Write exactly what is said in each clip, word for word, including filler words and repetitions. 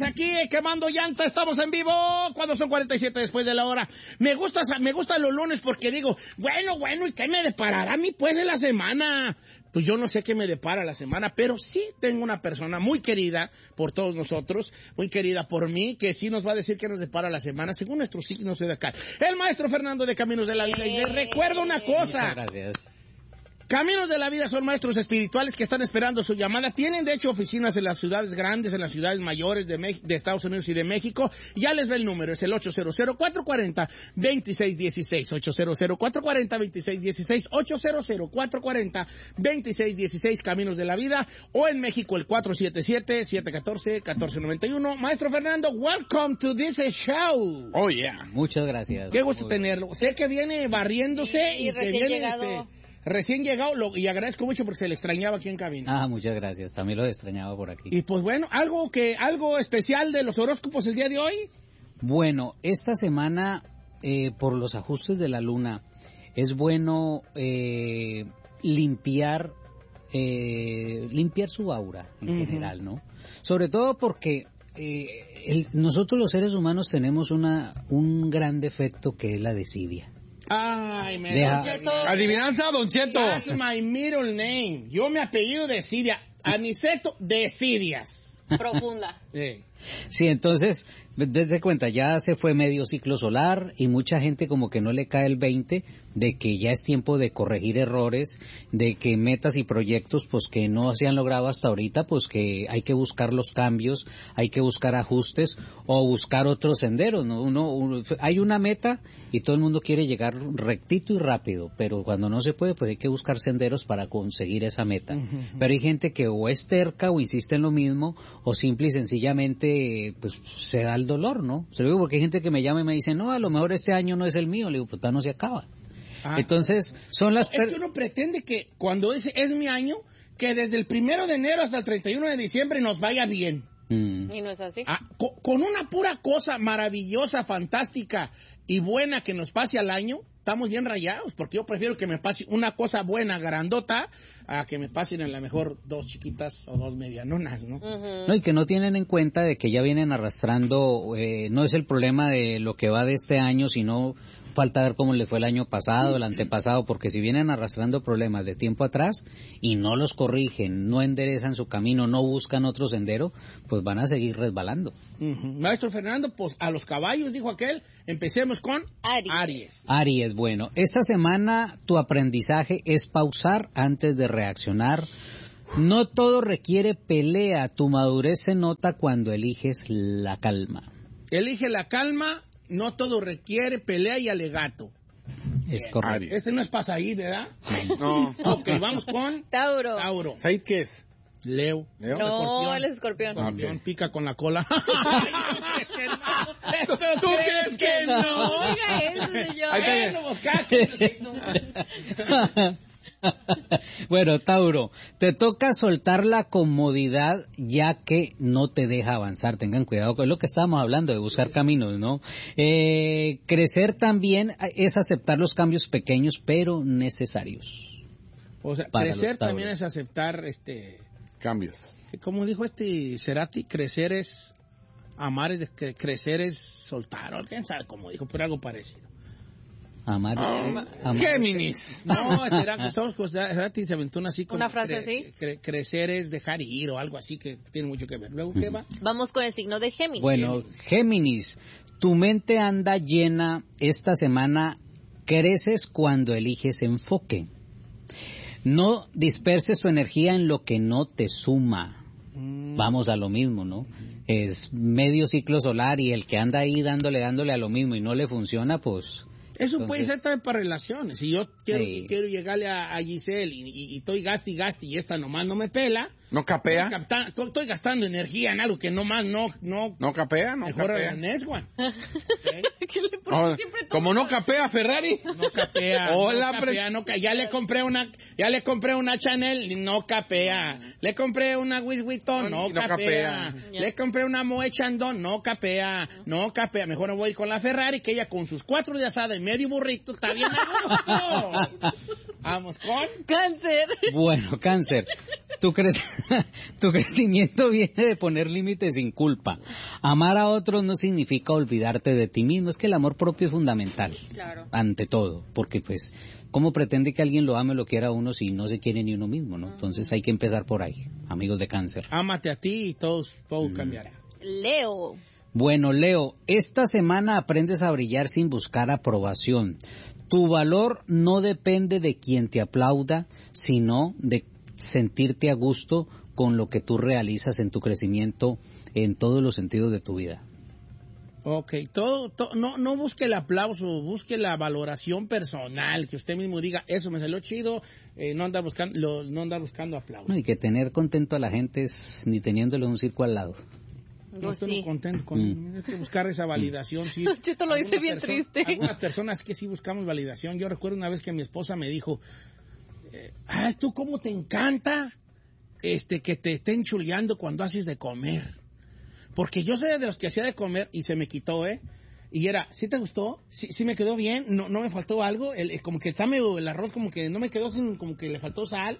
aquí, eh, quemando llanta, estamos en vivo, cuando son cuarenta y siete después de la hora. Me gusta, me gustan los lunes porque digo, bueno, bueno, ¿y qué me deparará a mí pues en la semana? Pues yo no sé qué me depara la semana, pero sí tengo una persona muy querida por todos nosotros, muy querida por mí, que sí nos va a decir qué nos depara la semana, según nuestros signos de acá. El maestro Fernando de Caminos de la Vida. Y les recuerdo una cosa. Muchas gracias. Caminos de la Vida son maestros espirituales que están esperando su llamada. Tienen, de hecho, oficinas en las ciudades grandes, en las ciudades mayores de, Mex- de Estados Unidos y de México. Ya les ve el número, es el ocho cero cero, cuatro cuatro cero, dos seis uno seis, ocho cero cero, cuatro cuatro cero, dos seis uno seis, ocho cero cero, cuatro cuatro cero, dos seis uno seis, Caminos de la Vida, o en México el cuatro siete siete, siete uno cuatro, uno cuatro nueve uno. Maestro Fernando, welcome to this show. Oh, yeah. Muchas gracias. Qué gusto Muy tenerlo. Sé que viene barriéndose Sí, y, y que recién viene llegado. este... Recién llegado, lo, y agradezco mucho porque se le extrañaba aquí en cabina. Ah, muchas gracias. También lo extrañaba por aquí. Y pues bueno, algo que algo especial de los horóscopos el día de hoy. Bueno, esta semana, eh, por los ajustes de la luna, es bueno eh, limpiar, eh, limpiar su aura en Uh-huh. general, ¿no? Sobre todo porque eh, el, nosotros los seres humanos tenemos una un gran defecto que es la desidia. Ay, me Deja- Adivinanza, Don Cheto. That's my middle name. Yo me apellido Desidia. Aniceto Desidias. Profunda. Sí. Sí, entonces, desde cuenta, ya se fue medio ciclo solar y mucha gente como que no le cae el veinte de que ya es tiempo de corregir errores, de que metas y proyectos pues que no se han logrado hasta ahorita, pues que hay que buscar los cambios, hay que buscar ajustes o buscar otros senderos, ¿no? Uno, uno, hay una meta y todo el mundo quiere llegar rectito y rápido, pero cuando no se puede, pues hay que buscar senderos para conseguir esa meta. Uh-huh. Pero hay gente que o es terca o insiste en lo mismo o simple y sencillamente pues se da el dolor, ¿no? Se lo digo porque hay gente que me llama y me dice, no, a lo mejor este año no es el mío. Le digo, pues no se acaba. Ah, entonces, son las... Es que uno pretende que cuando es, es mi año, que desde el primero de enero hasta el treinta y uno de diciembre nos vaya bien. Mm. Y no es así. Ah, con, con una pura cosa maravillosa, fantástica y buena que nos pase al año, estamos bien rayados, porque yo prefiero que me pase una cosa buena, grandota, a que me pasen a lo mejor dos chiquitas o dos medianonas, ¿no? Uh-huh. No, y que no tienen en cuenta de que ya vienen arrastrando, eh, no es el problema de lo que va de este año, sino falta ver cómo le fue el año pasado, el antepasado, porque si vienen arrastrando problemas de tiempo atrás y no los corrigen, no enderezan su camino, no buscan otro sendero, pues van a seguir resbalando. Uh-huh. Maestro Fernando, pues a los caballos, dijo aquel, empecemos con Aries. Aries. Aries, bueno, esta semana tu aprendizaje es pausar antes de reaccionar. No todo requiere pelea, tu madurez se nota cuando eliges la calma. Elige la calma, no todo requiere pelea y alegato. Es correcto. Aries. Este no es pasaí, ¿verdad? No. Ok, vamos con Tauro. Tauro. ¿Sabes qué es? Leo. ¿Leo? No, Escorpión. él es escorpión. Escorpión, Ok. pica con la cola. ¿Tú crees que no? No diga eso, señor. Ahí está bien. Bueno, Boscaque. Bueno, Tauro, te toca soltar la comodidad ya que no te deja avanzar. Tengan cuidado con lo que estábamos hablando de buscar caminos, ¿no? Eh, crecer también es aceptar los cambios pequeños pero necesarios. O sea, Para crecer los Tauros. también es aceptar, este, Cambios. como dijo este Cerati, crecer es amar, es cre- crecer es soltar, o quién sabe cómo dijo, pero algo parecido. Amar. Ah, amar. Géminis. No, Cerati, estamos con Cerati se aventó una así como ¿Una frase cre- así? cre- crecer es dejar ir o algo así que tiene mucho que ver. Luego, ¿qué va? Vamos con el signo de Géminis. Bueno, Géminis, tu mente anda llena esta semana, creces cuando eliges enfoque. No disperses tu energía en lo que no te suma. Mm. Vamos a lo mismo, ¿no? Es medio ciclo solar y el que anda ahí dándole, dándole a lo mismo y no le funciona, pues... Eso Entonces- puede ser también para relaciones. Si yo quiero, Sí. quiero llegarle a, a Giselle y, y, y estoy gasti y gasti y esta nomás no me pela, ¿No capea? estoy, capta- estoy gastando energía en algo que nomás no, no, ¿No capea? ¿No mejora la capea? Neswan. ¿Qué le pone No, siempre todo? como no capea Ferrari. No capea, Hola, no capea, no ca- ya le compré una, ya le compré una Chanel, y no capea. Le compré una Louis Vuitton, no, No capea. capea. Le compré una Moe Chandon, no capea, no capea. Mejor me voy a ir con la Ferrari, que ella con sus cuatro de asada y medio burrito está bien a gusto. Vamos con... Cáncer. Bueno, Cáncer, Tu, cre... tu crecimiento viene de poner límites sin culpa. Amar a otros no significa olvidarte de ti mismo. Es que el amor propio es fundamental. Claro. Ante todo. Porque pues, ¿cómo pretende que alguien lo ame o lo quiera a uno si no se quiere ni uno mismo, no? Entonces hay que empezar por ahí, amigos de Cáncer. Ámate a ti y todo, todo Mm. cambiará. Leo. Bueno, Leo, esta semana aprendes a brillar sin buscar aprobación. Tu valor no depende de quien te aplauda, sino de sentirte a gusto con lo que tú realizas en tu crecimiento en todos los sentidos de tu vida. Ok, todo, to- no, no busque el aplauso, busque la valoración personal, que usted mismo diga, eso me salió chido, eh, no anda buscando, lo- no anda buscando aplauso. No, y que tener contento a la gente es ni teniéndole un circo al lado. No Yo estoy sí. muy contento con Mm. hay que buscar esa validación, sí. Chito lo dice Algunas bien perso- triste. Algunas personas que sí buscamos validación. Yo recuerdo una vez que mi esposa me dijo, eh, ay, tú cómo te encanta este que te estén chuleando cuando haces de comer. Porque yo soy de los que hacía de comer y se me quitó, ¿eh? Y era, ¿sí te gustó? ¿Sí, sí me quedó bien? ¿No, no me faltó algo? El, el- como que está medio, el arroz como que no me quedó sin, como que le faltó sal.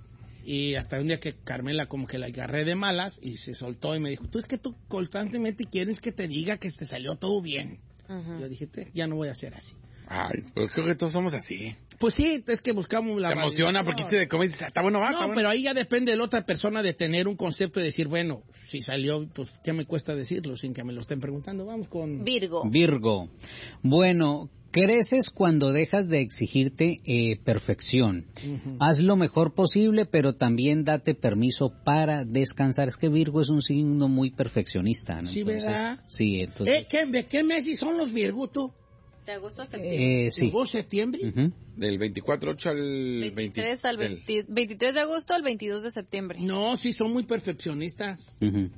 Y hasta un día que Carmela como que la agarré de malas y se soltó y me dijo, tú es que tú constantemente quieres que te diga que te salió todo bien. Ujú. Yo dije, "Te- ya no voy a hacer así". Ay, pero creo que todos somos así. Pues sí, es que buscamos la Te emociona validación. porque hice de comer y dices, está bueno, va, No, está bueno. pero ahí ya depende de la otra persona de tener un concepto y decir, bueno, si salió, pues ¿qué me cuesta decirlo sin que me lo estén preguntando? Vamos con... Virgo. Virgo. Bueno, creces cuando dejas de exigirte eh, perfección. Ujú. Haz lo mejor posible, pero también date permiso para descansar. Es que Virgo es un signo muy perfeccionista, ¿no? Sí, Entonces, ¿verdad? Sí, ¿Eh, entonces... ¿qué, ¿De qué meses son los Virgo, tú? ¿De agosto a septiembre? Eh, sí. ¿Llegó septiembre? Ujú. Del veinticuatro ocho al veintitrés al veinte. veinte veintitrés de agosto al veintidós de septiembre. No, sí, son muy perfeccionistas. Ujú.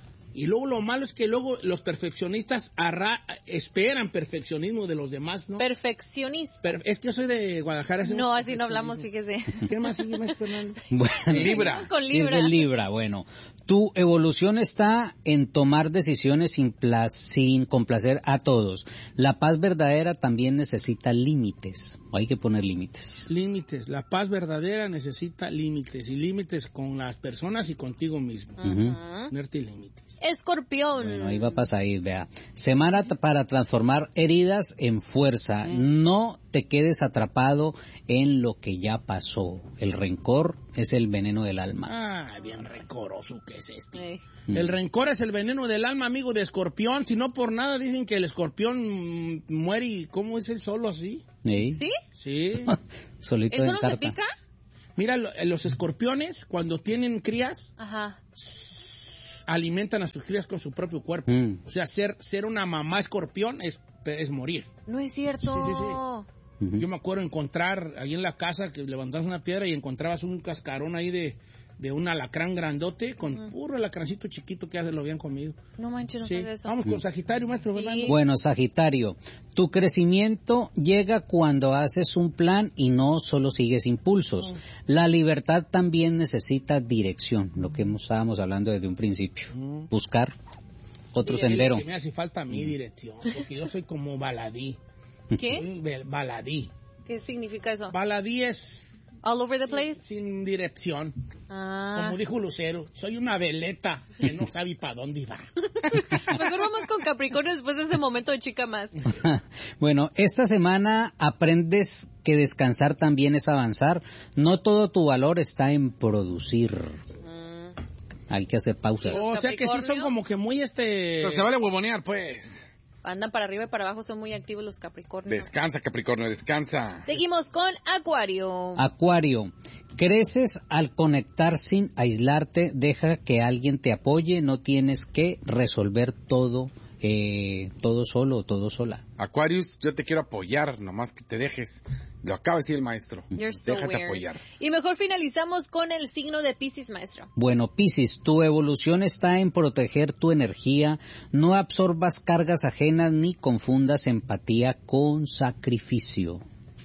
Y luego lo malo es que luego los perfeccionistas arra- esperan perfeccionismo de los demás, ¿no? Perfeccionista. Pero es que yo soy de Guadalajara. hacemos No, así no hablamos, perfeccionismo. fíjese. ¿Qué más sigue, maestro Fernández? Bueno, Libra. Con sí, es Libra. de Libra, bueno. Tu evolución está en tomar decisiones sin, pla- sin complacer a todos. La paz verdadera también necesita límites. Hay que poner límites. Límites. La paz verdadera necesita límites. Y límites con las personas y contigo mismo. Ujú. Ujú. Ponerte límites. Escorpión. Bueno, ahí va a pasar, ahí, vea. Semana t- para transformar heridas en fuerza. No te quedes atrapado en lo que ya pasó. El rencor es el veneno del alma. Ah, bien rencoroso que es este. Eh, Mm. El rencor es el veneno del alma, amigo de escorpión. Si no por nada dicen que el escorpión mm, muere y ¿cómo es él solo así? ¿Sí? ¿Sí? Sí. Solito ¿Eso en no se sarta. pica? Mira, lo- los escorpiones cuando tienen crías Ajá. alimentan a sus crías con su propio cuerpo. Mm. O sea, ser, ser una mamá escorpión es, es morir. No es cierto. Sí, sí, sí. Ujú. Yo me acuerdo encontrar ahí en la casa que levantabas una piedra y encontrabas un cascarón ahí de, de un alacrán grandote con puro alacrancito chiquito que ya se lo habían comido. No manches, no Sí. sabía eso. Vamos con Sagitario, maestro Sí. Fernando. Bueno, Sagitario, tu crecimiento llega cuando haces un plan y no solo sigues impulsos. La libertad también necesita dirección, lo que hemos- estábamos hablando desde un principio. Buscar otro Mire, sendero. lo que me hace falta mi dirección, porque yo soy como baladí. ¿Qué? Un bel- Baladí. ¿Qué significa eso? Baladí es All over the place. sin dirección. Ah. Como dijo Lucero, soy una veleta que no sabe para dónde va. Mejor vamos con Capricornio después de ese momento de chica más. Bueno, esta semana aprendes que descansar también es avanzar. No todo tu valor está en producir. Mm. Hay que hacer pausas. O sea que sí son Capricornio. como que muy este... Pero se vale huevonear, pues. Andan para arriba y para abajo, son muy activos los Capricornios. Descansa, Capricornio, descansa. Seguimos con Acuario. Acuario, creces al conectar sin aislarte, deja que alguien te apoye, no tienes que resolver todo, eh, todo solo o todo sola. Aquarius, yo te quiero apoyar, nomás que te dejes. Lo acaba de decir el maestro. You're so Déjate weird. apoyar. Y mejor finalizamos con el signo de Piscis, maestro. Bueno, Piscis, tu evolución está en proteger tu energía, no absorbas cargas ajenas ni confundas empatía con sacrificio.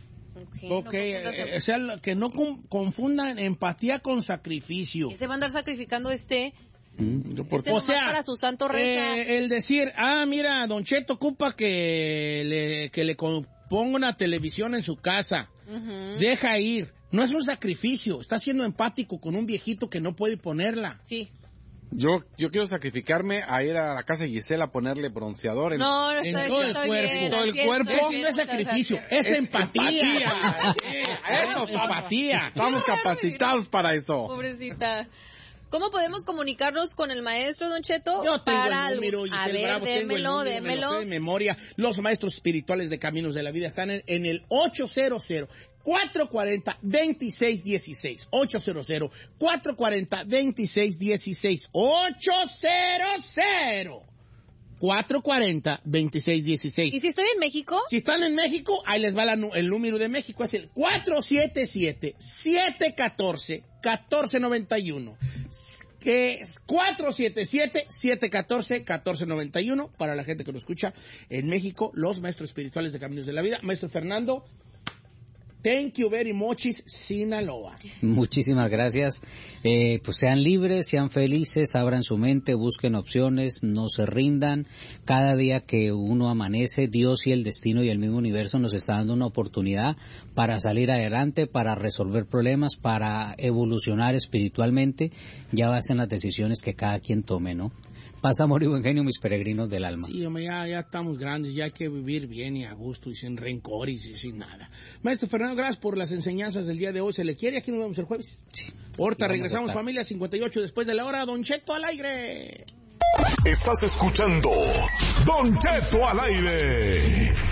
Ok, Ok, no confundas eh, o sea, lo- que no con- confundan empatía con sacrificio. Y se va a andar sacrificando este, ¿Mm? Yo por este O nomás sea, para su santo reza. eh, el decir, ah, mira, Don Cheto ocupa que le, que le con- ponga una televisión en su casa. Ujú. Deja ir. No es un sacrificio, está siendo empático con un viejito que no puede ponerla. Sí. Yo, yo quiero sacrificarme a ir a la casa de Gisela a ponerle bronceador en, No, no en estoy, todo el estoy cuerpo. bien, Todo el así cuerpo. estoy Ese bien, no es muchas sacrificio, gracias. es empatía. empatía. Eso es empatía. Estamos capacitados para eso. Pobrecita. ¿Cómo podemos comunicarnos con el maestro, Don Cheto? Yo tengo Para el número, algún- A Giselle ver, Bravo, tengo el démelo, número, me lo démelo. sé de memoria. Los maestros espirituales de Caminos de la Vida están en, en el ochocientos, cuatrocientos cuarenta, veintiséis dieciséis. ochocientos, cuatrocientos cuarenta, veintiséis dieciséis. ochocientos, cuatrocientos cuarenta, veintiséis dieciséis. ¿Y si estoy en México? Si están en México, ahí les va la nu- el número de México, es el cuatro siete siete, siete uno cuatro, uno cuatro nueve uno. Que es cuatro siete siete, siete uno cuatro, uno cuatro nueve uno. Para la gente que lo escucha en México, los maestros espirituales de Caminos de la Vida. Maestro Fernando, thank you very much, Sinaloa. Muchísimas gracias. Eh, pues sean libres, sean felices, abran su mente, busquen opciones, no se rindan. Cada día que uno amanece, Dios y el destino y el mismo universo nos está dando una oportunidad para salir adelante, para resolver problemas, para evolucionar espiritualmente. Ya hacen las decisiones que cada quien tome, ¿no? Paz, amor y buen genio, mis peregrinos del alma. Sí, hombre, ya, ya estamos grandes, ya hay que vivir bien y a gusto y sin rencores y sin nada. Maestro Fernando, gracias por las enseñanzas del día de hoy. ¿Se le quiere? Aquí nos vemos el jueves. Sí. Ahorita Y vamos a regresamos, estar. familia, cincuenta y ocho después de la hora. Don Cheto al aire. Estás escuchando Don Cheto al aire.